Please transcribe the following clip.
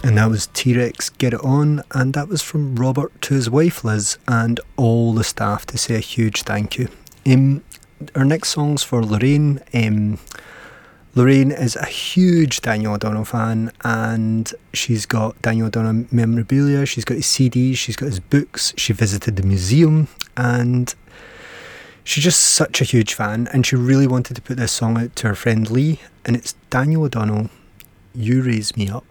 And that was T-Rex, Get It On, and that was from Robert to his wife Liz and all the staff to say a huge thank you. Our next song's for Lorraine. Lorraine is a huge Daniel O'Donnell fan, and she's got Daniel O'Donnell memorabilia, she's got his CDs, she's got his books, she visited the museum, and she's just such a huge fan, and she really wanted to put this song out to her friend Lee, and it's Daniel O'Donnell, You Raise Me Up.